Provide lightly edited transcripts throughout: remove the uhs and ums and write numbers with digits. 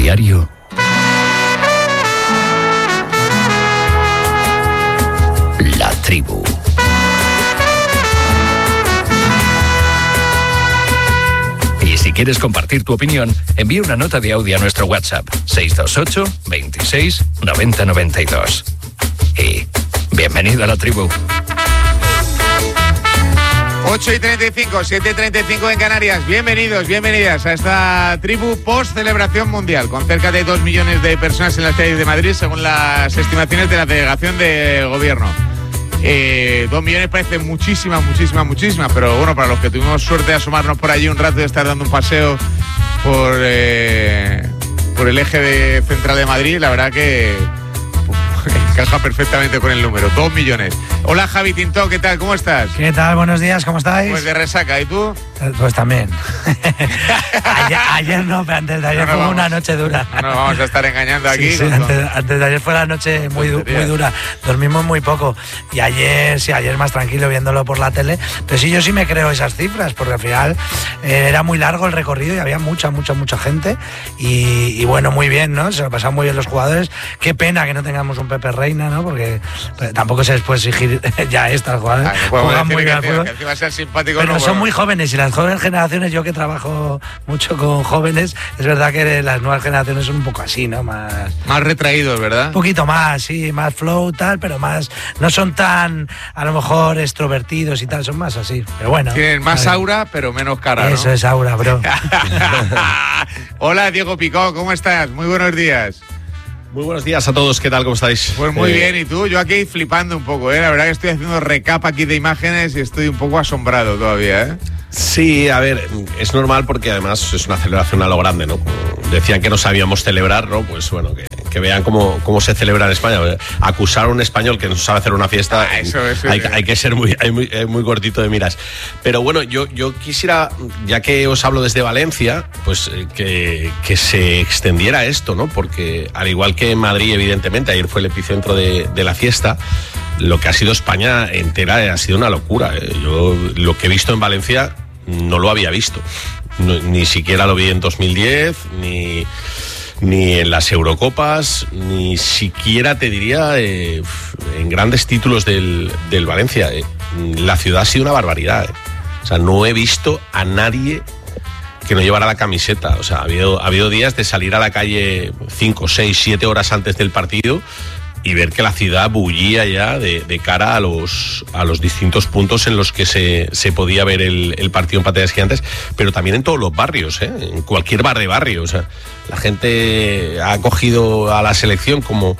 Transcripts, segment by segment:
diario. La Tribu. Y si quieres compartir tu opinión, envía una nota de audio a nuestro WhatsApp 628 26 90 92. Y bienvenido a La Tribu. 8:35, 7:35 en Canarias. Bienvenidos, bienvenidas a esta tribu post-celebración mundial, con cerca de 2 millones de personas en las calles de Madrid, según las estimaciones de la delegación del gobierno. 2 millones parece muchísimas, pero bueno, para los que tuvimos suerte de asomarnos por allí un rato y estar dando un paseo por el eje central de Madrid, la verdad que encaja perfectamente con el número, 2 millones. Hola Javi Tintó, ¿qué tal? ¿Cómo estás? ¿Qué tal? Buenos días, ¿cómo estáis? Pues de resaca, ¿y tú? Pues también. ayer no, pero antes de ayer fue una noche dura. No nos vamos a estar engañando aquí. Sí, antes de ayer fue la noche muy dura. Dormimos muy poco. Y ayer más tranquilo viéndolo por la tele. Pero sí, yo sí me creo esas cifras, porque al final era muy largo el recorrido y había mucha gente. Y bueno, muy bien, ¿no? Se lo pasaron muy bien los jugadores. Qué pena que no tengamos un Pepe Reina, ¿no? Porque tampoco se les puede exigir ya estas jugadas. Juegan muy bien al fútbol. Que encima sean simpáticos, pero no, son muy jóvenes, y las jóvenes generaciones, yo que trabajo mucho con jóvenes, es verdad que las nuevas generaciones son un poco así, ¿no? Más retraídos, ¿verdad? Un poquito más, sí, más flow, tal, pero más, no son tan, a lo mejor, extrovertidos y tal, son más así, pero bueno. Tienen más aura, pero menos cara, ¿no? Eso es aura, bro. Hola, Diego Picó, ¿cómo estás? Muy buenos días. Muy buenos días a todos, ¿qué tal? ¿Cómo estáis? Pues muy bien, ¿y tú? Yo aquí flipando un poco, ¿eh? La verdad que estoy haciendo recap aquí de imágenes y estoy un poco asombrado todavía, ¿eh? Sí, a ver, es normal porque además es una celebración a lo grande, ¿no? Decían que no sabíamos celebrar, ¿no? Pues bueno, que vean cómo se celebra en España. Acusar a un español que no sabe hacer una fiesta, hay que ser muy cortito de miras. Pero bueno, yo quisiera, ya que os hablo desde Valencia, pues que se extendiera esto, ¿no? Porque al igual que en Madrid, evidentemente, ayer fue el epicentro de la fiesta, lo que ha sido España entera ha sido una locura. Yo lo que he visto en Valencia no lo había visto. Ni siquiera lo vi en 2010, ni en las Eurocopas, ni siquiera te diría en grandes títulos del Valencia. La ciudad ha sido una barbaridad. O sea, no he visto a nadie que no llevara la camiseta. O sea, ha habido días de salir a la calle 5, 6, 7 horas antes del partido y ver que la ciudad bullía ya de cara a los distintos puntos en los que se podía ver el partido en Pantallas Gigantes, pero también en todos los barrios, en cualquier bar de barrio. O sea, la gente ha cogido a la selección como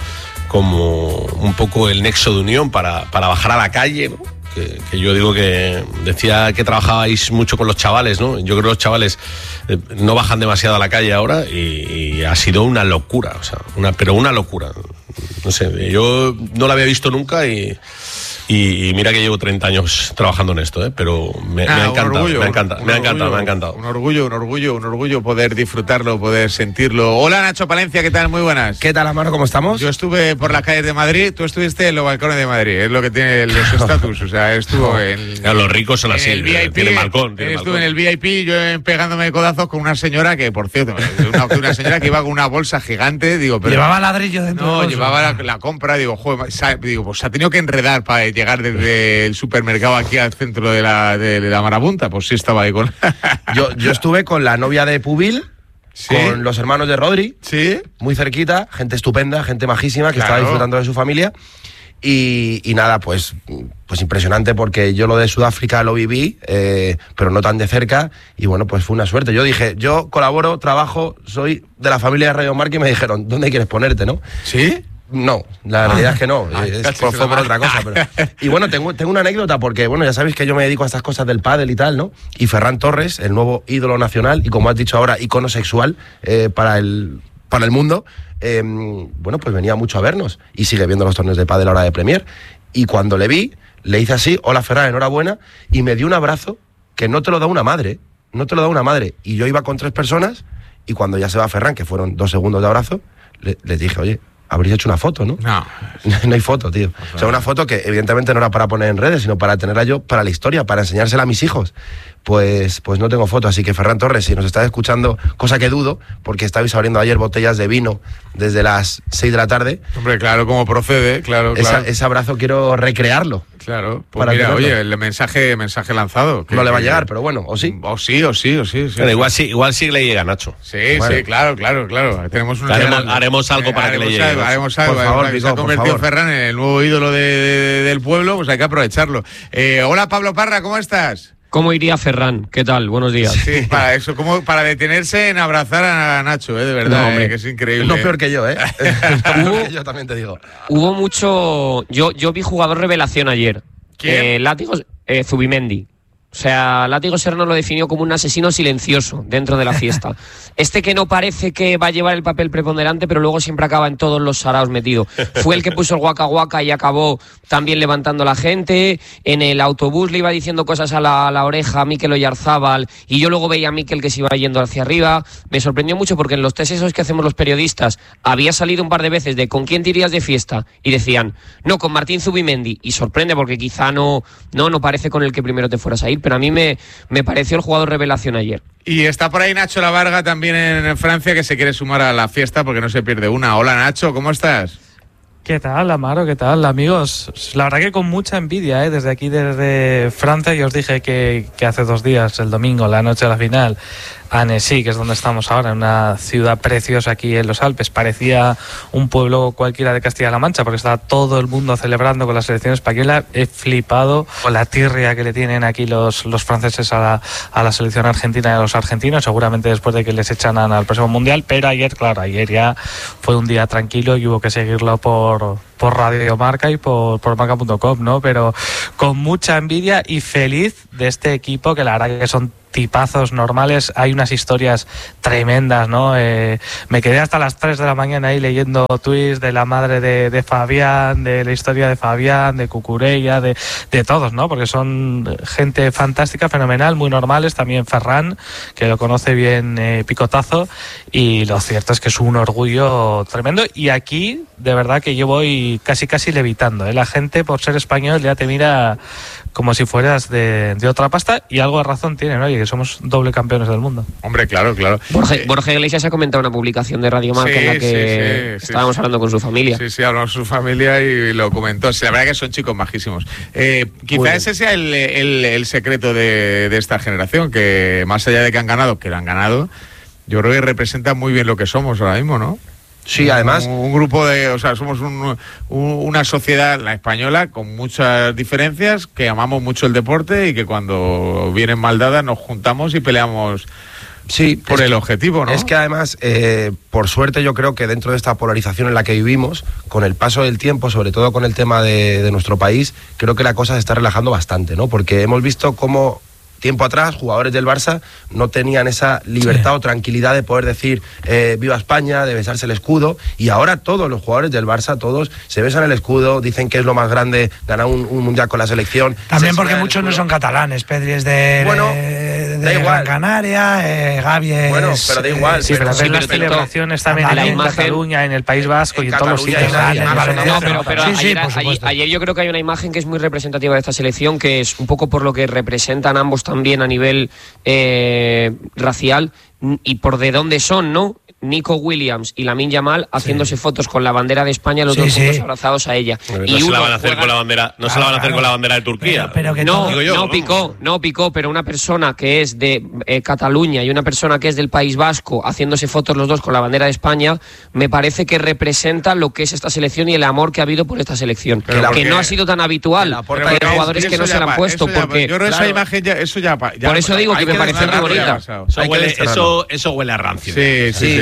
un poco el nexo de unión para bajar a la calle, ¿no? Que yo digo que decía que trabajabais mucho con los chavales, ¿no? Yo creo que los chavales no bajan demasiado a la calle ahora y ha sido una locura, o sea, una locura. No sé, yo no la había visto nunca y mira que llevo 30 años trabajando en esto, pero me ha encantado, me ha encantado. Un orgullo poder disfrutarlo, poder sentirlo. Hola Nacho Palencia, ¿qué tal? Muy buenas. ¿Qué tal, Amaro? ¿Cómo estamos? Yo estuve por las calles de Madrid, tú estuviste en los balcones de Madrid, es lo que tiene los estatus, o sea, estuvo en... Los ricos son así, tienen balcón. Estuve en el VIP, yo pegándome codazos con una señora que, por cierto, una señora que iba con una bolsa gigante, digo, pero... ¿Llevaba ladrillo dentro? No, llevaba la compra, digo, joder, pues se ha tenido que enredar para llegar desde el supermercado aquí al centro de la marabunta. Pues sí estaba ahí con... yo estuve con la novia de Pubil, ¿sí? Con los hermanos de Rodri, ¿sí? Muy cerquita, gente estupenda, gente majísima, que estaba disfrutando de su familia. Y nada, pues impresionante, porque yo lo de Sudáfrica lo viví, pero no tan de cerca, y bueno, pues fue una suerte. Yo dije, yo colaboro, trabajo, soy de la familia de Radio Marca, y me dijeron, ¿dónde quieres ponerte, no? ¿Sí? No, la realidad es que no, fue por otra cosa. Pero... Y bueno, tengo una anécdota, porque bueno, ya sabéis que yo me dedico a estas cosas del pádel y tal, ¿no? Y Ferran Torres, el nuevo ídolo nacional, y como has dicho ahora, icono sexual para el mundo, bueno, pues venía mucho a vernos, y sigue viendo los torneos de pádel ahora de Premier. Y cuando le vi, le hice así, hola Ferran, enhorabuena, y me dio un abrazo que no te lo da una madre, y yo iba con 3 personas, y cuando ya se va Ferran, que fueron 2 segundos de abrazo, les dije, oye, habréis hecho una foto, ¿no? No. No hay foto, tío. O sea, una foto que evidentemente no era para poner en redes, sino para tenerla yo para la historia, para enseñársela a mis hijos. Pues no tengo foto, así que Ferran Torres, si nos estás escuchando, cosa que dudo, porque estabais abriendo ayer botellas de vino desde las 6 de la tarde. Hombre, claro, como procede, claro. Ese abrazo quiero recrearlo. Claro, pues mira, oye, el mensaje lanzado. No le va a llegar, pero bueno, o sí. O sí. Pero igual sí le llega, Nacho. Sí, bueno. Sí, claro. Tenemos haremos algo para que le llegue. Haremos algo. Por favor, se ha convertido Ferran en el nuevo ídolo del pueblo, pues hay que aprovecharlo. Hola, Pablo Parra, ¿cómo estás? ¿Cómo iría Ferran? ¿Qué tal? Buenos días. Sí, para eso, como para detenerse en abrazar a Nacho, de verdad, no, hombre, que es increíble. No peor que yo, yo también te digo. Hubo mucho... Yo vi jugador revelación ayer. ¿Quién? Látigos, Zubimendi. O sea, Látigo Serrano lo definió como un asesino silencioso dentro de la fiesta. Que no parece que va a llevar el papel preponderante, pero luego siempre acaba en todos los saraos metido. Fue el que puso el Waka Waka y acabó también levantando a la gente. En el autobús le iba diciendo cosas a la oreja a Mikel Oyarzábal y yo luego veía a Mikel que se iba yendo hacia arriba. Me sorprendió mucho porque en los test esos que hacemos los periodistas había salido un par de veces de ¿con quién te irías de fiesta? Y decían, no, con Martín Zubimendi. Y sorprende porque quizá no parece con el que primero te fueras a ir, pero a mí me pareció el jugador revelación ayer. Y está por ahí Nacho Lavarga también en Francia, que se quiere sumar a la fiesta porque no se pierde una. Hola Nacho, ¿cómo estás? ¿Qué tal, Amaro? ¿Qué tal, amigos? La verdad que con mucha envidia, desde aquí, desde Francia, yo os dije que hace 2 días, el domingo, la noche de la final, Annecy, que es donde estamos ahora, en una ciudad preciosa aquí en los Alpes, parecía un pueblo cualquiera de Castilla-La Mancha, porque estaba todo el mundo celebrando con la selección española. He flipado con la tirria que le tienen aquí los franceses a la selección argentina y a los argentinos, seguramente después de que les echaran al próximo Mundial, pero ayer ya fue un día tranquilo y hubo que seguirlo por Radio Marca y por marca.com, ¿no? Pero con mucha envidia y feliz de este equipo, que la verdad que son tipazos normales. Hay unas historias tremendas, ¿no? Me quedé hasta las 3 de la mañana ahí leyendo tweets de la madre de Fabián, de la historia de Fabián, de Cucurella, de todos, ¿no? Porque son gente fantástica, fenomenal, muy normales. También Ferran, que lo conoce bien, Picotazo, y lo cierto es que es un orgullo tremendo. Y aquí, de verdad que yo voy casi levitando, La gente, por ser español, ya te mira como si fueras de otra pasta, y algo de razón tienen, oye, que somos doble campeones del mundo. Hombre, claro. Borja Iglesias ha comentado una publicación de Radio Marca en la que estábamos hablando con su familia. Sí, hablamos con su familia y lo comentó. Sí, la verdad que son chicos majísimos. Quizá ese sea el secreto de esta generación, que más allá de que han ganado, yo creo que representa muy bien lo que somos ahora mismo, ¿no? Sí, además... Un grupo somos una sociedad, la española, con muchas diferencias, que amamos mucho el deporte y que cuando vienen mal dadas nos juntamos y peleamos por el objetivo, ¿no? Es que además, por suerte, yo creo que dentro de esta polarización en la que vivimos, con el paso del tiempo, sobre todo con el tema de nuestro país, creo que la cosa se está relajando bastante, ¿no? Porque hemos visto cómo tiempo atrás jugadores del Barça no tenían esa libertad o tranquilidad de poder decir viva España, de besarse el escudo, y ahora todos los jugadores del Barça, todos se besan el escudo, dicen que es lo más grande ganar un mundial con la selección. También porque muchos no son catalanes. Pedri es de Gran Canaria, Gavi es... Bueno, pero da igual. Sí, pero las celebraciones también en Cataluña, en el País Vasco y en todos los sitios. Pero ayer yo creo que hay una imagen que es muy representativa de esta selección, que es un poco por lo que representan ambos también a nivel racial y por de dónde son, ¿no? Nico Williams y Lamine Yamal haciéndose fotos con la bandera de España, los dos juntos abrazados a ella. No se la van a hacer con la bandera, se la van a hacer con la bandera de Turquía. No picó, pero una persona que es de Cataluña y una persona que es del País Vasco haciéndose fotos los dos con la bandera de España, me parece que representa lo que es esta selección y el amor que ha habido por esta selección, que no ha sido tan habitual. Hay jugadores que no se la han puesto porque... Yo creo que esa imagen por eso digo que me parece muy bonita. Eso huele a rancio. Sí.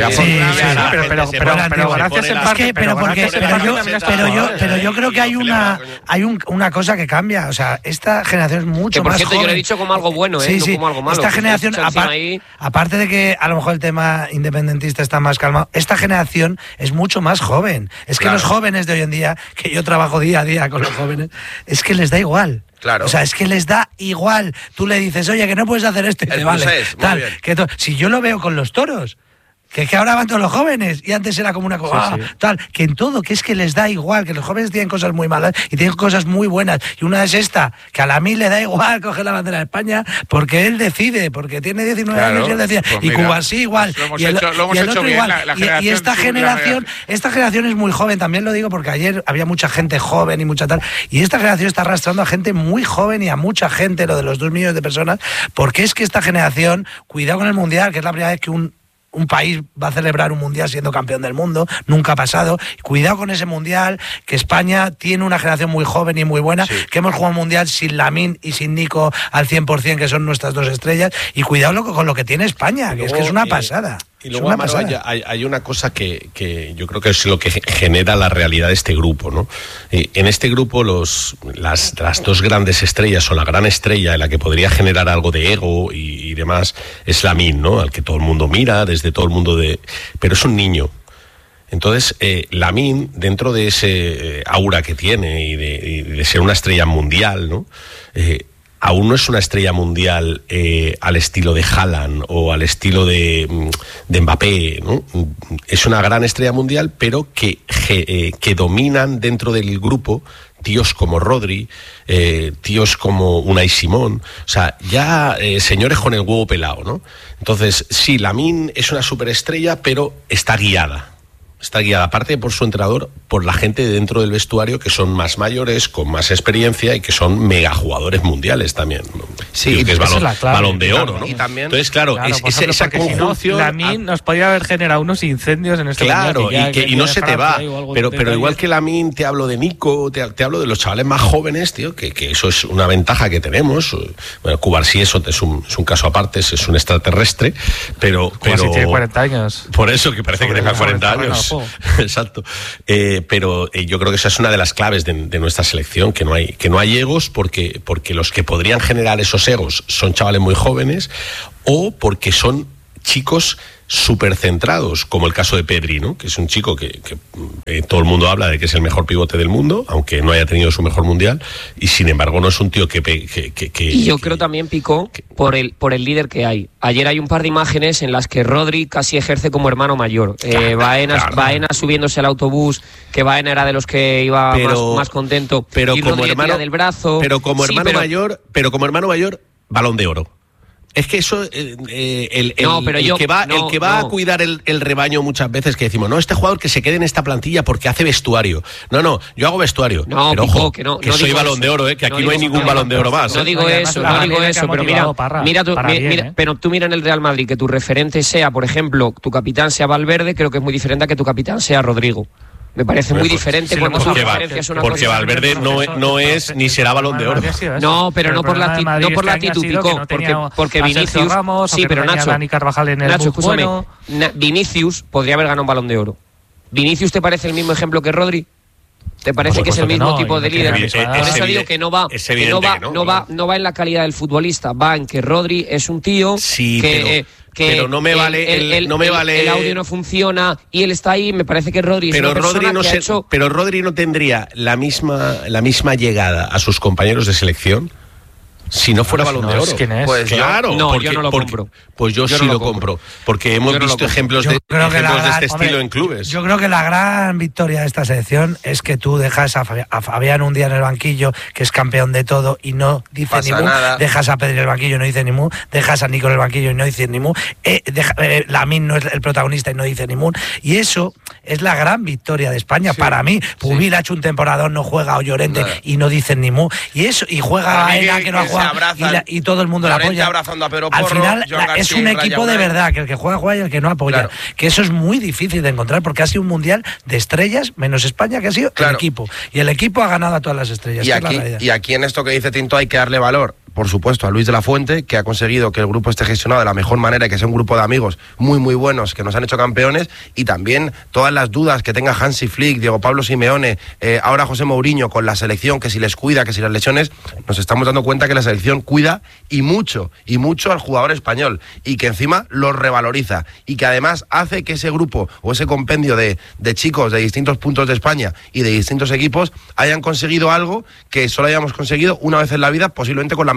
Pero yo creo que hay una cosa que cambia. O sea, esta generación es mucho más joven. Yo lo he dicho como algo bueno, no como algo malo. Esta generación, aparte de que a lo mejor el tema independentista está más calmado, esta generación es mucho más joven. Es que los jóvenes de hoy en día, que yo trabajo día a día con los jóvenes, es que les da igual. Claro. O sea, es que les da igual. Tú le dices, oye, que no puedes hacer esto y te vale. Si yo lo veo con los toros. Que ahora van todos los jóvenes y antes era como una cosa tal, que en todo, que es que les da igual, que los jóvenes tienen cosas muy malas y tienen cosas muy buenas, y una es esta, que a Lamine le da igual coger la bandera de España porque él decide, porque tiene 19 años y él decide, pues y Cubarsí igual, y el otro igual, y esta generación es muy joven, también lo digo porque ayer había mucha gente joven y mucha tal, y esta generación está arrastrando a gente muy joven y a mucha gente, lo de los 2 millones de personas, porque es que esta generación, cuidado con el Mundial, que es la primera vez que un país va a celebrar un mundial siendo campeón del mundo, nunca ha pasado. Cuidado con ese mundial, que España tiene una generación muy joven y muy buena, que hemos jugado un mundial sin Lamine y sin Nico al 100%, que son nuestras 2 estrellas, y cuidado con lo que tiene España, que es que es una pasada. Y luego, Amaro, hay una cosa que yo creo que es lo que genera la realidad de este grupo, ¿no? En este grupo las 2 grandes estrellas, o la gran estrella en la que podría generar algo de ego y demás, es Lamine, ¿no? Al que todo el mundo mira, desde todo el mundo pero es un niño. Entonces, Lamine, dentro de ese aura que tiene y de ser una estrella mundial, ¿no? Aún no es una estrella mundial al estilo de Haaland o al estilo de Mbappé, ¿no? Es una gran estrella mundial, pero que dominan dentro del grupo tíos como Rodri, tíos como Unai Simón, o sea, ya señores con el huevo pelado, ¿no? Entonces, sí, Lamine es una superestrella, pero está guiada, aparte por su entrenador, por la gente dentro del vestuario, que son más mayores, con más experiencia y que son mega jugadores mundiales también, ¿no? Sí, que es balón de oro, ¿no? Y también, entonces, claro, esa conjunción... Si no, Lamine nos podría haber generado unos incendios en este mundial. Claro, y no se te va. Pero igual que Lamine, te hablo de Nico, te hablo de los chavales más jóvenes, tío, que eso es una ventaja que tenemos. Bueno, Cubarsí eso es un caso aparte, es un extraterrestre, pero tiene 40 años. Por eso, que parece que tenga 40 años. Exacto. Pero yo creo que esa es una de las claves de nuestra selección, que no hay egos, porque los que podrían generar esos egos son chavales muy jóvenes, o porque son chicos súper centrados, como el caso de Pedri, ¿no? Que es un chico que todo el mundo habla de que es el mejor pivote del mundo, aunque no haya tenido su mejor mundial, y sin embargo no es un tío y yo creo también, Pico, por el líder que hay. Ayer hay un par de imágenes en las que Rodri casi ejerce como hermano mayor. Baena subiéndose al autobús, que Baena era de los que iba más contento, pero y como Rodri hermano del brazo. Pero como hermano mayor, Balón de Oro. Es que eso, el que va a cuidar el rebaño muchas veces, que decimos, no, este jugador que se quede en esta plantilla porque hace vestuario. No, yo hago vestuario. No, pero Pico, ojo, que no soy Balón de Oro, que aquí no hay ningún Balón de Oro más. No digo eso, pero pero tú mira en el Real Madrid, que tu referente sea, por ejemplo, tu capitán sea Valverde, creo que es muy diferente a que tu capitán sea Rodrigo. Me parece muy diferente cuando su referencia es una cosa. Porque Valverde no es ni será Balón de Oro. No, pero no por la actitud, Pico, porque Vinicius, sí, pero Nacho, escúchame, Vinicius podría haber ganado un Balón de Oro. ¿Vinicius te parece el mismo ejemplo que Rodri? ¿Te parece que es el mismo tipo de líder? Por eso digo que no va en la calidad del futbolista, va en que Rodri es un tío pero no me vale el audio no funciona y él está ahí. Me parece que Rodri es una persona que ha hecho... Pero Rodri no tendría la misma llegada a sus compañeros de selección si no fuera Balón de Oro. Pues claro, yo no lo compro. Pues yo sí lo compro, porque hemos visto ejemplos de este estilo en clubes. Yo creo que la gran victoria de esta selección es que tú dejas a Fabián un día en el banquillo, que es campeón de todo, y no dice ni mu. Dejas a Pedri en el banquillo y no dice ni mu. Dejas a Nico en el banquillo y no dice ni mu. Lamine no es el protagonista y no dice ni mu. Y eso es la gran victoria de España para mí. Pubil ha hecho un temporadón, no juega, o Llorente y no dicen ni mu. Y eso, y juega Baena, que no ha jugado, y todo el mundo la apoya. Al final es un equipo de verdad, que el que juega y el que no apoya. Claro. Que eso es muy difícil de encontrar, porque ha sido un mundial de estrellas, menos España, que ha sido el equipo. Y el equipo ha ganado a todas las estrellas. Y aquí en esto que dice Tinto hay que darle valor, por supuesto, a Luis de la Fuente, que ha conseguido que el grupo esté gestionado de la mejor manera y que sea un grupo de amigos muy, muy buenos que nos han hecho campeones, y también todas las dudas que tenga Hansi Flick, Diego Pablo Simeone, ahora José Mourinho con la selección, que si les cuida, que si las lesiones, nos estamos dando cuenta que la selección cuida y mucho al jugador español, y que encima los revaloriza, y que además hace que ese grupo o ese compendio de chicos de distintos puntos de España y de distintos equipos hayan conseguido algo que solo hayamos conseguido una vez en la vida, posiblemente con las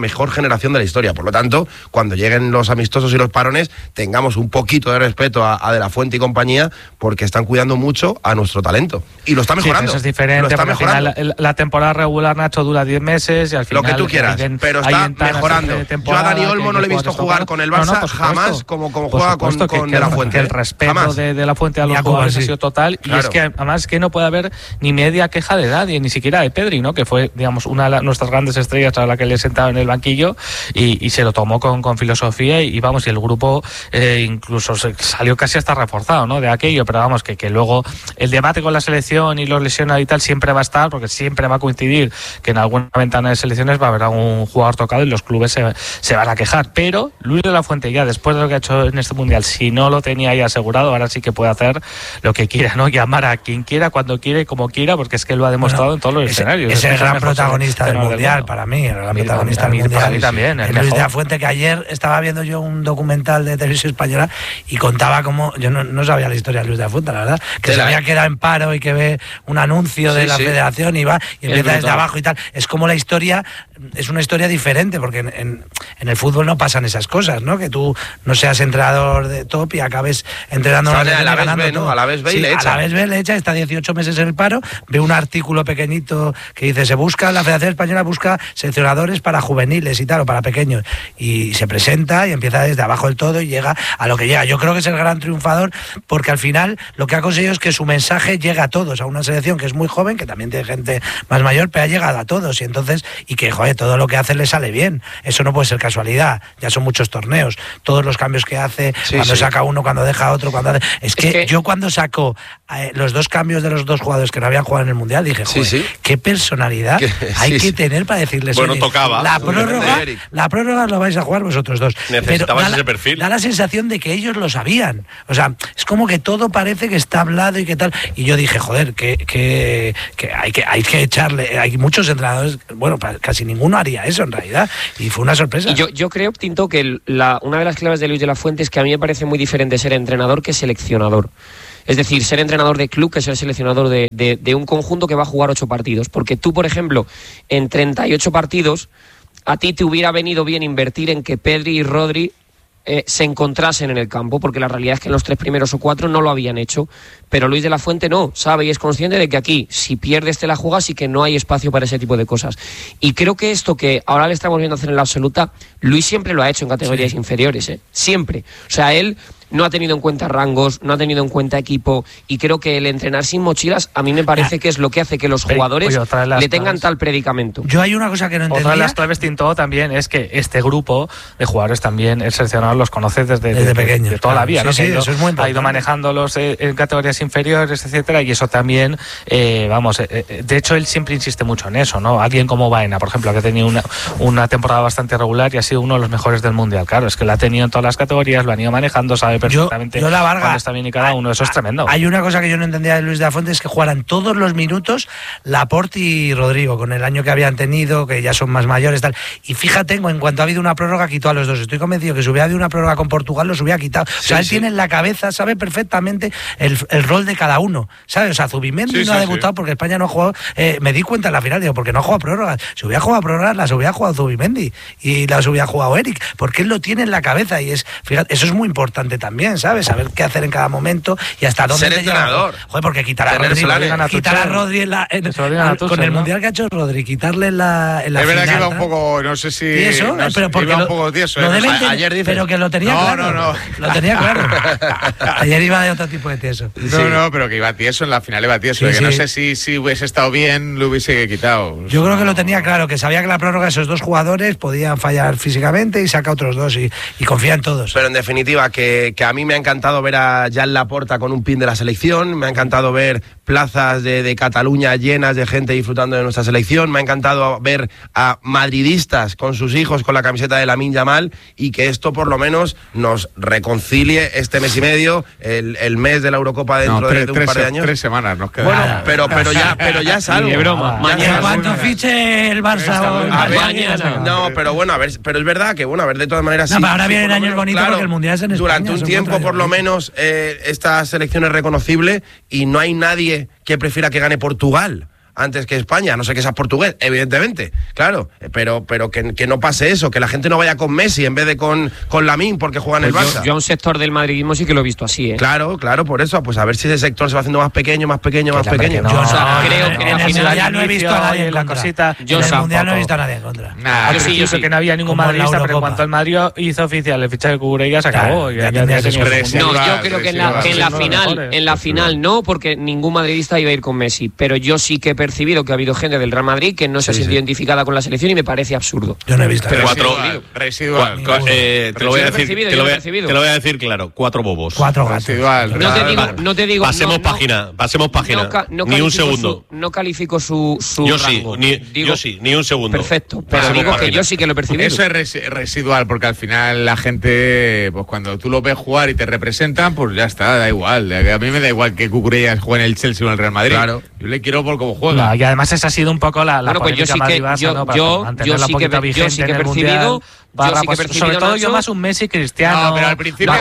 mejor generación de la historia. Por lo tanto, cuando lleguen los amistosos y los parones, tengamos un poquito de respeto a De La Fuente y compañía, porque están cuidando mucho a nuestro talento. Y lo está mejorando. Sí, eso es diferente, lo está porque mejorando. Al final, la temporada regular, Nacho, dura 10 meses y al final... Lo que tú quieras, pero está mejorando. Yo a Dani Olmo no le he visto jugar con el Barça jamás como juega con De La Fuente. Que el respeto de La Fuente a los jugadores ha sido total, claro. Y es que además que no puede haber ni media queja de nadie, ni siquiera de Pedri, ¿no? Que fue, digamos, una de nuestras grandes estrellas a la que le sentaba en el banquillo y se lo tomó con filosofía y vamos, y el grupo incluso salió casi hasta reforzado, ¿no? De aquello, pero vamos, que luego el debate con la selección y los lesionados y tal siempre va a estar, porque siempre va a coincidir que en alguna ventana de selecciones va a haber algún jugador tocado y los clubes se van a quejar, pero Luis de la Fuente ya después de lo que ha hecho en este Mundial, si no lo tenía ya asegurado, ahora sí que puede hacer lo que quiera, ¿no? Llamar a quien quiera, cuando quiera y como quiera, porque es que lo ha demostrado en todos los escenarios. Es el gran protagonista del Mundial, para mí, el gran protagonista del Mundial. Para mí también. Luis de la Fuente, que ayer estaba viendo yo un documental de Televisión Española y contaba cómo, yo no sabía la historia de Luis de la Fuente, la verdad, que sabía que era en paro y que ve un anuncio de la federación y va y empieza desde abajo y tal. Es como la historia, es una historia diferente, porque en el fútbol no pasan esas cosas, ¿no? Que tú no seas entrenador de top y acabes entrenando a la vez B, ¿no? A la vez B y le echa. A la vez B le echa, está 18 meses en el paro, ve un artículo pequeñito que dice, la Federación Española busca seleccionadores para juveniles y tal, o para pequeños, y se presenta y empieza desde abajo del todo y llega a lo que llega. Yo creo que es el gran triunfador, porque al final lo que ha conseguido es que su mensaje llega a todos, a una selección que es muy joven, que también tiene gente más mayor, pero ha llegado a todos, y entonces, y que, joder, todo lo que hace le sale bien. Eso no puede ser casualidad, ya son muchos torneos, todos los cambios que hace, cuando saca uno, cuando deja otro, cuando hace... Es que yo cuando saco los dos cambios de los dos jugadores que no habían jugado en el Mundial, dije, joder, qué personalidad hay que tener para decirles, bueno, tocaba. La prórroga lo vais a jugar vosotros dos. Necesitabas ese perfil. Da la sensación de que ellos lo sabían. O sea, es como que todo parece que está hablado y que tal. Y yo dije, joder, que hay que echarle. Hay muchos entrenadores, bueno, casi ninguno haría eso en realidad. Y fue una sorpresa. Y yo creo, Tinto, que una de las claves de Luis de la Fuente es que a mí me parece muy diferente ser entrenador que seleccionador. Es decir, ser entrenador de club que ser seleccionador de un conjunto que va a jugar 8 partidos. Porque tú, por ejemplo, en 38 partidos, a ti te hubiera venido bien invertir en que Pedri y Rodri se encontrasen en el campo, porque la realidad es que en los 3 primeros o 4 no lo habían hecho, pero Luis de la Fuente no, sabe y es consciente de que aquí, si pierdes te la juegas y que no hay espacio para ese tipo de cosas. Y creo que esto que ahora le estamos viendo hacer en la absoluta, Luis siempre lo ha hecho en categorías inferiores, siempre. O sea, él no ha tenido en cuenta rangos, no ha tenido en cuenta equipo, y creo que el entrenar sin mochilas a mí me parece que es lo que hace que los jugadores le tengan tal predicamento. Yo hay una cosa que no entendía. Otra de las claves, Tinto, también es que este grupo de jugadores también el seleccionador los conoce desde pequeños, de toda la vida, ¿no? Sí, eso es muy importante. Ha ido manejándolos en categorías inferiores, etcétera, y eso también, de hecho él siempre insiste mucho en eso, ¿no? Alguien como Baena, por ejemplo, que ha tenido una temporada bastante regular y ha sido uno de los mejores del Mundial. Claro, es que lo ha tenido en todas las categorías, lo han ido manejando, sabe perfectamente yo la Varga, cuándo está bien y cada uno, eso es tremendo. Hay una cosa que yo no entendía de Luis de la Fuente, es que jugaran todos los minutos Laporte y Rodrigo, con el año que habían tenido, que ya son más mayores, tal. Y fíjate, en cuanto ha habido una prórroga, quitó a los dos. Estoy convencido que si hubiera habido una prórroga con Portugal, los hubiera quitado. O sea, él tiene en la cabeza, sabe perfectamente el rol de cada uno, ¿sabes? O sea, Zubimendi no ha debutado porque España no ha jugado, me di cuenta en la final, digo, porque no ha jugado prórrogas. Si hubiera jugado prórrogas, las hubiera jugado Zubimendi y las hubiera jugado Eric, porque él lo tiene en la cabeza, y fíjate, eso es muy importante también, ¿sabes? Saber qué hacer en cada momento y hasta dónde ser entrenador. Joder, porque quitar a Rodri con el Mundial que ha hecho Rodri, quitarle en la es verdad que iba un poco, no sé si eso, no, pero porque iba un poco tieso, ayer dice, pero que lo tenía claro. No. Lo tenía claro. Ayer iba de otro tipo de tieso. No, pero que iba tieso, en la final iba tieso, que no sé si hubiese estado bien, lo hubiese quitado. Yo creo que lo tenía claro, que sabía que la prórroga esos dos jugadores podían fallar físicamente y saca otros dos y confía en todos. Pero en definitiva, que a mí me ha encantado ver a Jan Laporta con un pin de la selección, me ha encantado ver plazas de Cataluña llenas de gente disfrutando de nuestra selección, me ha encantado ver a madridistas con sus hijos con la camiseta de Lamine Yamal, y que esto por lo menos nos reconcilie este mes y medio, el mes de la Eurocopa dentro de un par de años. 3 semanas nos quedan. Bueno, pero ya es algo. De broma. Mañana cuando fiche el Barça mañana. No, pero bueno, a ver, pero es verdad que bueno, a ver, de todas maneras. No, ahora vienen años bonitos, porque el Mundial es en España. Durante un tiempo, por lo menos, esta selección es reconocible y no hay nadie que prefiera que gane Portugal antes que España, no sé que seas portugués, evidentemente, claro, pero que no pase eso, que la gente no vaya con Messi en vez de con Lamine porque juega en el Barça. Yo a un sector del madridismo sí que lo he visto así, ¿eh? Claro, por eso, pues a ver si ese sector se va haciendo más pequeño. No, creo que en el Mundial no he visto a nadie en contra. En el Mundial no he visto a nadie en contra. Yo sé que no había ningún madridista, pero en cuanto el Madrid hizo oficial el fichaje de Cucurella, se acabó. Yo creo que en la final no, porque ningún madridista iba a ir con Messi, pero yo sí que he percibido que ha habido gente del Real Madrid que no se ha sentido identificada con la selección y me parece absurdo. Yo no he visto. Residual. Te lo voy a decir claro, 4 bobos. 4 gatos. No te digo. Pasemos página. Ni un segundo. No califico su rango. Yo sí, ni un segundo. Perfecto, pero digo que yo sí que lo he percibido. Eso es residual, porque al final la gente, pues cuando tú lo ves jugar y te representan, pues ya está, da igual. A mí me da igual que Cucurella juegue en el Chelsea o en el Real Madrid. Claro. Yo le quiero por cómo juega. No, y además esa ha sido un poco la polémica Madrid-Barça, ¿no? Yo sí que he percibido. Sobre todo yo más un Messi Cristiano. No, pero al principio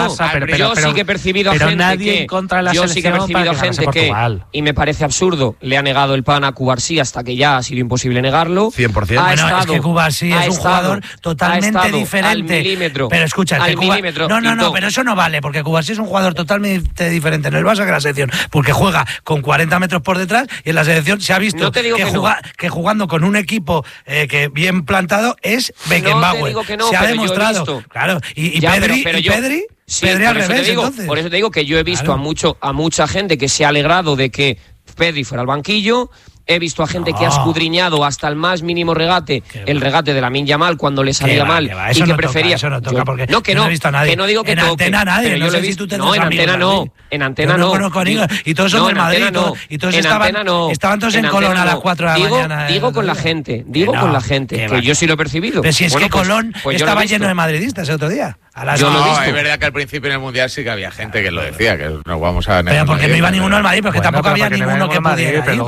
yo sí que he percibido a gente nadie en contra de la yo sí que he percibido gente que, Portugal. y me parece absurdo, le ha negado el pan a Cubarsí hasta que ya ha sido imposible negarlo. 100%. Es que Cubarsí es un jugador totalmente diferente. Pero escucha, pero eso no vale, porque Cubarsí es un jugador totalmente diferente en el Barça que en la selección, porque juega con 40 metros por detrás y en la selección se ha visto que jugando con un equipo que bien plantado es Beckenbauer. Se ha demostrado. Claro, y Pedri. Sí, Pedri al revés, entonces. Por eso te digo que yo he visto a mucha gente que se ha alegrado de que Pedri fuera al banquillo. He visto a gente que ha escudriñado hasta el más mínimo regate, el regate de Lamine Yamal cuando le salía mal y que prefería. Eso no toca, porque no he visto a nadie. Que no digo que toque. En antena nadie, no sé si tú en antena no. En antena no. Y todos son del Madrid. Y todos estaban todos en Colón a las 4 de la mañana. Digo con la gente, que yo sí lo he percibido. Pero si es que Colón estaba lleno de madridistas el otro día. Yo lo he visto. Es verdad que al principio en el Mundial sí que había gente que lo decía, que no vamos a... Pero porque no iba ninguno al Madrid, porque tampoco había ninguno que pudiera ir.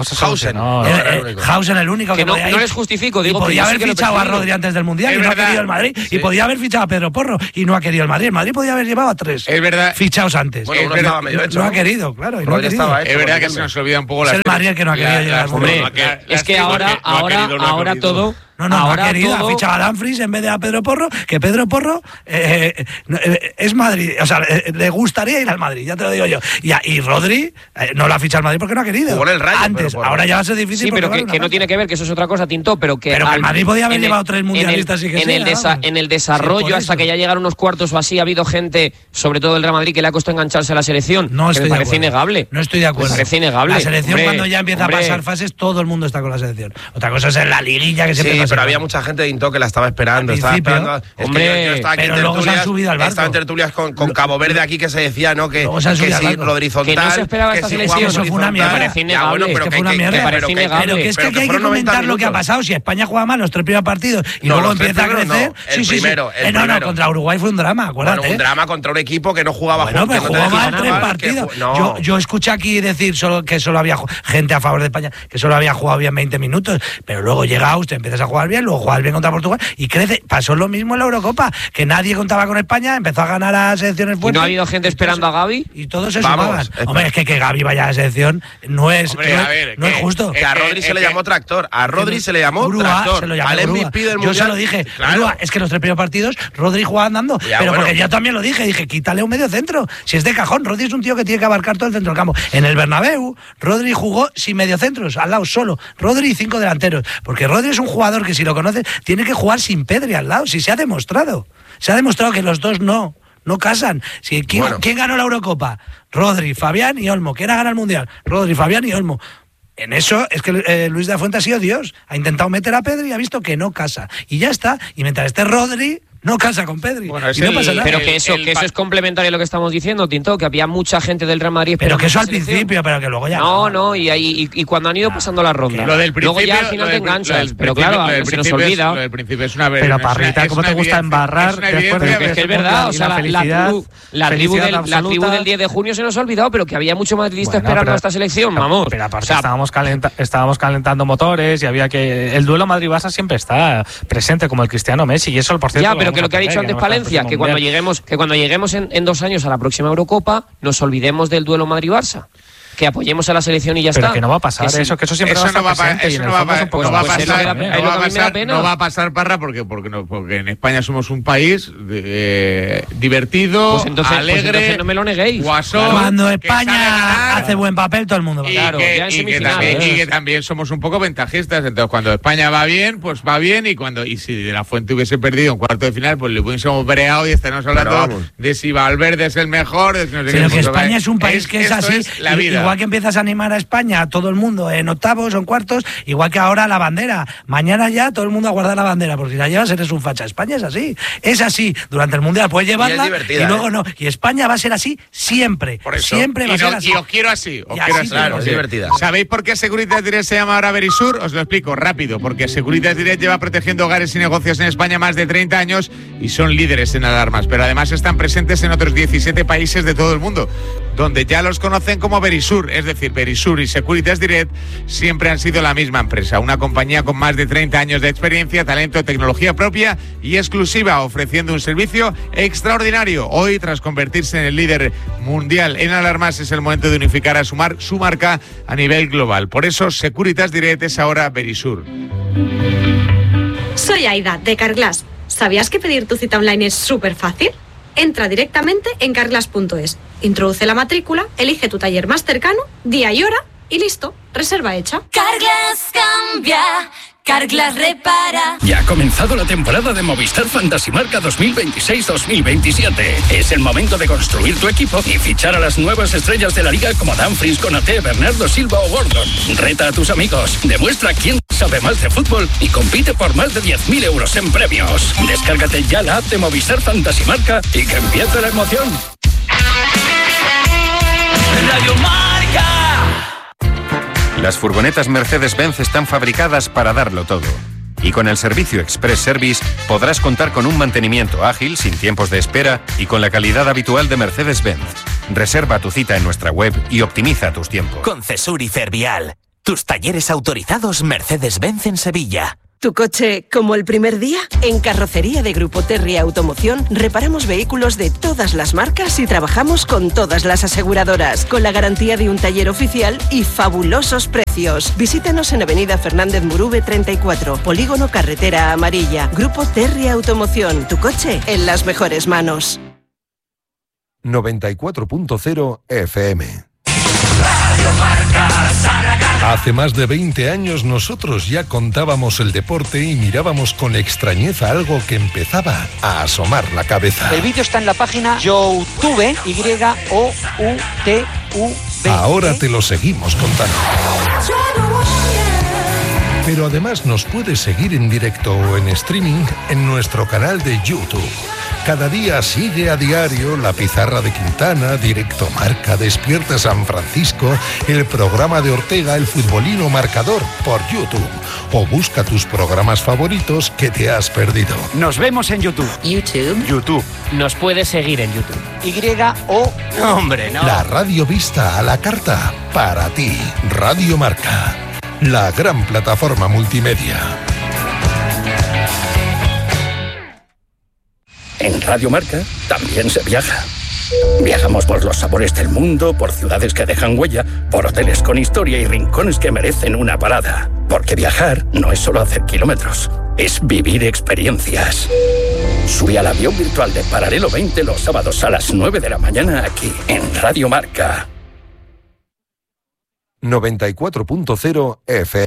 Hausen el único que podía ir. No les justifico, digo que podía haber fichado a Rodri antes del Mundial y no ha querido el Madrid. Y podía haber fichado a Pedro Porro y no ha querido el Madrid. El Madrid podía haber llevado a 3 fichados antes. Bueno, uno estaba medio hecho. No ha querido, claro. Es verdad que se nos olvida un poco la... Es el Madrid el que no ha querido llegar al Mundial. Es que ahora todo... No ha querido, ha fichado a Dumfries en vez de a Pedro Porro, que Pedro Porro es Madrid, o sea, le gustaría ir al Madrid, ya te lo digo yo. Y Rodri no lo ha fichado al Madrid porque no ha querido. Jugó en el Rayo, antes, ahora ya va a ser difícil. Sí, pero que no tiene que ver, que eso es otra cosa, Tinto, pero que el Madrid podía haber llevado 3 mundialistas y que en el desarrollo, hasta que ya llegaron unos cuartos o así, ha habido gente, sobre todo el Real Madrid, que le ha costado engancharse a la selección. No estoy me parece innegable. No estoy de acuerdo. Me parece innegable. La selección cuando ya empieza a pasar fases, todo el mundo está con la selección. Otra cosa es en la liguilla que siempre pasa. Pero había mucha gente que la estaba esperando. Yo estaba en tertulias con Cabo Verde aquí que se decía, ¿no? Que si Rodri Zontal, que no se esperaba esta selección. Eso fue una mierda. Me parece innegable. Pero que es que hay que comentar lo que ha pasado. Si España juega mal los 3 primeros partidos y luego empieza a crecer. No, contra Uruguay fue un drama, acuérdate. Un drama contra un equipo que no jugaba juntos. Bueno, pero jugó mal 3 partidos. Yo escuché aquí decir que solo había gente a favor de España, que solo había jugado bien 20 minutos, pero luego llega Austria, empiezas a jugar bien, luego juegas bien contra Portugal y crece. Pasó lo mismo en la Eurocopa, que nadie contaba con España, empezó a ganar a selecciones fuertes. ¿Y no ha habido gente esperando a Gavi? Y todos se sumaban. Hombre, es que Gavi vaya a la selección no es justo. Que a Rodri se le llamó tractor, a Rodri se le llamó tractor, al MVP del Mundial. Yo se lo dije, es que los 3 primeros partidos Rodri jugaba andando, porque yo también lo dije, quítale un medio centro, si es de cajón. Rodri es un tío que tiene que abarcar todo el centro del campo. En el Bernabéu, Rodri jugó sin mediocentros, al lado solo, Rodri y 5 delanteros, porque Rodri es un jugador que, si lo conoces, tiene que jugar sin Pedri al lado, si se ha demostrado que los dos no casan. ¿Quién ganó la Eurocopa? Rodri, Fabián y Olmo. ¿Quién ha ganado el Mundial? Rodri, Fabián y Olmo. En eso es que Luis de la Fuente ha sido Dios, ha intentado meter a Pedri y ha visto que no casa, y ya está. Y mientras esté Rodri, no casa con Pedri. Bueno, y no pasa nada. Pero que eso es complementario a lo que estamos diciendo, Tinto, que había mucha gente del Real Madrid. Pero que eso al principio, pero que luego ya. Y cuando han ido pasando la ronda. Luego ya al final te enganchas. Pero claro, se nos olvida. Lo del principio es una Pero Parrita, ¿cómo te gusta embarrar? Es que es verdad, o sea, la tribu del 10 de junio se nos ha olvidado, pero que había mucho madridista esperando a esta selección, vamos. Pero aparte estábamos calentando motores y había que... El duelo Madrid-Barça siempre está presente, como el Cristiano Messi, y eso, por cierto... Ya, pero que lo que ha dicho antes Palencia, que cuando lleguemos en 2 años a la próxima Eurocopa, nos olvidemos del duelo Madrid-Barça. que apoyemos a la selección y ya pero está. Que no va a pasar eso, que eso siempre va a estar presente y en el fondo es un poco no va a pasar, Parra, porque en España somos un país divertido, pues entonces alegre, no me lo neguéis. Guasón, cuando España hace buen papel, todo el mundo va a ganar. Y que también somos un poco ventajistas. Entonces, cuando España va bien, pues va bien. Y si De La Fuente hubiese perdido en cuarto de final, pues le hubiésemos breado y estaremos hablando de si Valverde es el mejor. Pero que España es un país que es así. Igual que empiezas a animar a España, a todo el mundo en octavos o en cuartos, igual que ahora la bandera. Mañana ya todo el mundo a guardar la bandera, porque si la llevas eres un facha. España es así. Es así. Durante el Mundial puedes llevarla y luego no. Y España va a ser así siempre. Siempre va a ser así. Y os quiero así. Claro, es divertida. ¿Sabéis por qué Securitas Direct se llama ahora Verisur? Os lo explico rápido. Porque Securitas Direct lleva protegiendo hogares y negocios en España más de 30 años y son líderes en alarmas. Pero además están presentes en otros 17 países de todo el mundo, donde ya los conocen como Verisur. Es decir, Verisur y Securitas Direct siempre han sido la misma empresa. Una compañía con más de 30 años de experiencia, talento, tecnología propia y exclusiva, ofreciendo un servicio extraordinario. Hoy, tras convertirse en el líder mundial en alarmas, es el momento de unificar a su marca a nivel global. Por eso, Securitas Direct es ahora Verisur. Soy Aida, de Carglass. ¿Sabías que pedir tu cita online es súper fácil? Entra directamente en carglass.es, introduce la matrícula, elige tu taller más cercano, día y hora y listo, reserva hecha. Carglass cambia, Carglass repara. Ya ha comenzado la temporada de Movistar Fantasy Marca 2026-2027. Es el momento de construir tu equipo y fichar a las nuevas estrellas de la liga como Dumfries, Konaté, Bernardo Silva o Gordon. Reta a tus amigos, demuestra quién sabe más de fútbol y compite por más de 10.000 euros en premios. Descárgate ya la app de Movistar Fantasy Marca y que empiece la emoción. Radio Marca. Las furgonetas Mercedes-Benz están fabricadas para darlo todo. Y con el servicio Express Service podrás contar con un mantenimiento ágil, sin tiempos de espera y con la calidad habitual de Mercedes-Benz. Reserva tu cita en nuestra web y optimiza tus tiempos. Con Cesur y Fervial, tus talleres autorizados Mercedes-Benz en Sevilla. ¿Tu coche como el primer día? En Carrocería de Grupo Terry Automoción reparamos vehículos de todas las marcas y trabajamos con todas las aseguradoras, con la garantía de un taller oficial y fabulosos precios. Visítanos en Avenida Fernández Murube 34, Polígono Carretera Amarilla. Grupo Terry Automoción, tu coche en las mejores manos. 94.0 FM. Radio Marca, Hace más de 20 años nosotros ya contábamos el deporte y mirábamos con extrañeza algo que empezaba a asomar la cabeza. El vídeo está en la página YouTube, YOUTUV. Ahora te lo seguimos contando. Pero además nos puedes seguir en directo o en streaming en nuestro canal de YouTube. Cada día sigue a diario La Pizarra de Quintana, Directo Marca, Despierta San Francisco, el programa de Ortega, El Futbolino Marcador, por YouTube. O busca tus programas favoritos que te has perdido. Nos vemos en YouTube. YouTube. Nos puedes seguir en YouTube. Hombre, no. La radio vista a la carta, para ti. Radio Marca, la gran plataforma multimedia. En Radio Marca también se viaja. Viajamos por los sabores del mundo, por ciudades que dejan huella, por hoteles con historia y rincones que merecen una parada. Porque viajar no es solo hacer kilómetros, es vivir experiencias. Sube al avión virtual de Paralelo 20 los sábados a las 9 de la mañana aquí, en Radio Marca. 94.0 FM.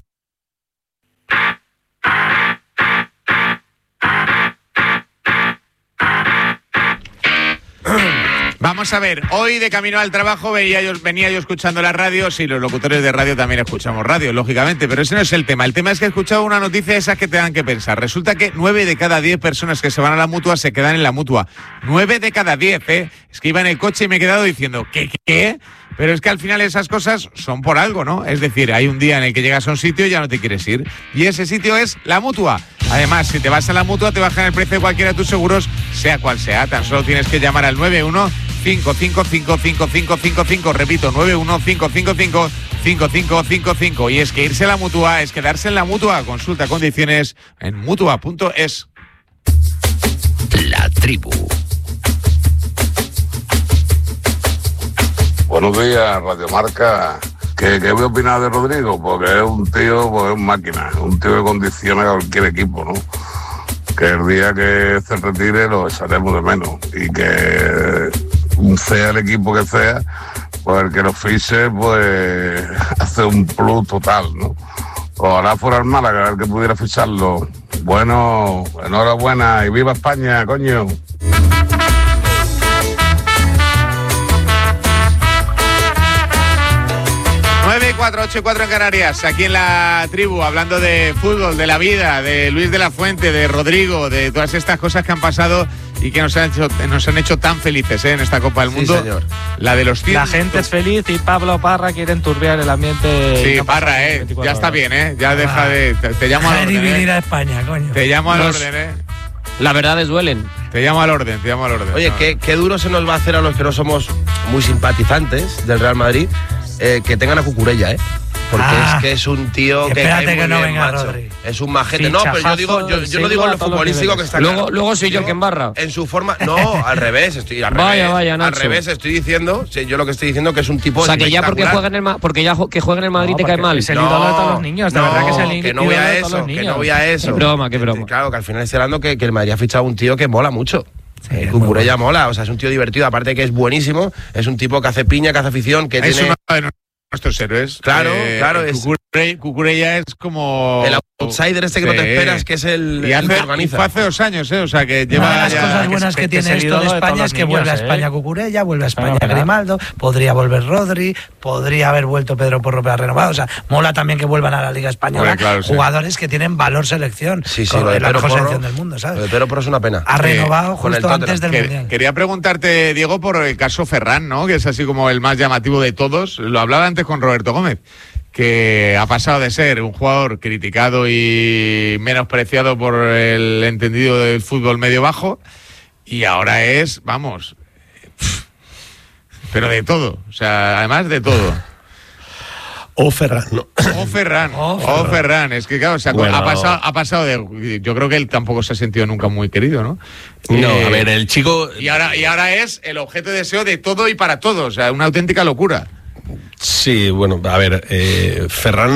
Vamos a ver, hoy de camino al trabajo venía yo escuchando la radio. Sí, los locutores de radio también escuchamos radio, lógicamente, pero ese no es el tema. El tema es que he escuchado una noticia de esas que te dan que pensar. Resulta que 9 de cada 10 personas que se van a la Mutua se quedan en la Mutua. 9 de cada 10, ¿eh? Es que iba en el coche y me he quedado diciendo, ¿qué? Pero es que al final esas cosas son por algo, ¿no? Es decir, hay un día en el que llegas a un sitio y ya no te quieres ir. Y ese sitio es la Mutua. Además, si te vas a la Mutua, te bajan el precio de cualquiera de tus seguros, sea cual sea. Tan solo tienes que llamar al 91-555-5555. Repito, 91-555-5555. Y es que irse a la Mutua es quedarse en la Mutua. Consulta condiciones en mutua.es. La tribu. Buenos días, Radio Marca. ¿Qué voy a opinar de Rodrigo? Porque es un tío, pues es máquina, un tío que condiciona a cualquier equipo, ¿no? Que el día que se retire lo echaremos de menos y que sea el equipo que sea, pues el que lo fiche, pues hace un plus total, ¿no? Ojalá fuera el Málaga el que pudiera ficharlo. Bueno, enhorabuena y viva España, coño. 9-4, 8-4 en Canarias, aquí en la tribu, hablando de fútbol, de la vida, de Luis de la Fuente, de Rodrigo, de todas estas cosas que han pasado y que nos han hecho tan felices en esta Copa del Mundo. Señor. La de los 100. La gente es feliz y Pablo Parra quiere enturbiar el ambiente. Sí, no Parra, ya está bien, ya deja de... Te llamo al orden, dividir a España, coño. Te llamo al orden, Las verdades duelen. Te llamo al orden. Oye, qué duro se nos va a hacer a los que no somos muy simpatizantes del Real Madrid que tengan a Cucurella, porque es que es un tío que espérate cae que muy no bien, venga macho. Rodri. Es un majete. No, pero yo no digo en lo futbolístico que está claro. Luego soy yo el que embarra. En su forma, no, al revés, estoy al Vaya, revés. Nacho. Al revés estoy diciendo, yo lo que estoy diciendo que es un tipo. O sea, que ya porque juega en el Madrid te cae mal. Es el ídolo de todos los niños, de verdad que es el ídolo de todos los niños. Que no voy a eso. Qué broma. Claro, que al final estoy hablando que el Madrid ha fichado un tío que mola mucho. Cucurella mola, o sea, es un tío divertido, aparte de que es buenísimo, es un tipo que hace piña, que hace afición, que es tiene... uno de nuestros héroes. Claro, Cucurella es como... el outsider que no te esperas, que es el que organiza. Fue hace 2 años, o sea, que lleva... Una de las cosas buenas que tiene esto de España es que vuelve a España Cucurella, vuelve a España Grimaldo, podría volver Rodri, podría haber vuelto Pedro Porro para renovar, o sea, mola también que vuelvan a la Liga Española jugadores que tienen valor selección, lo de la mejor Porro, selección del mundo, ¿sabes? Lo de Pedro Porro es una pena. Ha renovado justo antes del Mundial. Quería preguntarte, Diego, por el caso Ferran, ¿no? Que es así como el más llamativo de todos. Lo hablaba antes con Roberto Gómez, que ha pasado de ser un jugador criticado y menospreciado por el entendido del fútbol medio bajo y ahora es, vamos, pero de todo, o sea, además de todo. O Ferran, ¿no? O Ferran, es que claro, o sea, bueno, ha pasado de... Yo creo que él tampoco se ha sentido nunca muy querido, ¿no? No, a ver, el chico... Y ahora es el objeto de deseo de todo y para todos, o sea, una auténtica locura. Sí, bueno, a ver, Ferran